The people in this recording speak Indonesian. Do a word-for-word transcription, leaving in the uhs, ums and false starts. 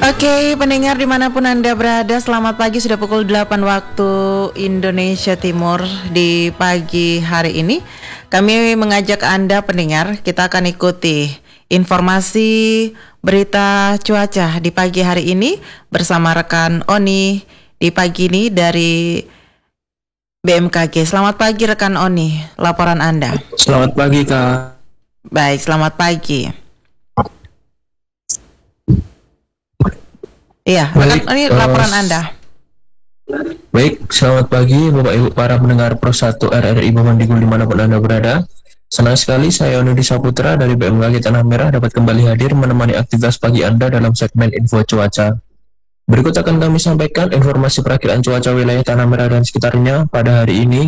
Oke, pendengar dimanapun Anda berada, selamat pagi. Sudah pukul delapan waktu Indonesia Timur. Di pagi hari ini kami mengajak Anda pendengar, kita akan ikuti informasi berita cuaca di pagi hari ini bersama rekan Oni di pagi ini dari B M K G. Selamat pagi rekan Oni, laporan Anda. Selamat pagi Kak. Baik, selamat pagi. Iya, Baik, ini uh, laporan Anda. Baik, selamat pagi Bapak Ibu para pendengar Pro satu R R I Bomondigul dimanapun Anda berada. Senang sekali saya Onudi Saputra dari B M K G Tanah Merah dapat kembali hadir menemani aktivitas pagi Anda dalam segmen info cuaca. Berikut akan kami sampaikan informasi perakiraan cuaca wilayah Tanah Merah dan sekitarnya pada hari ini.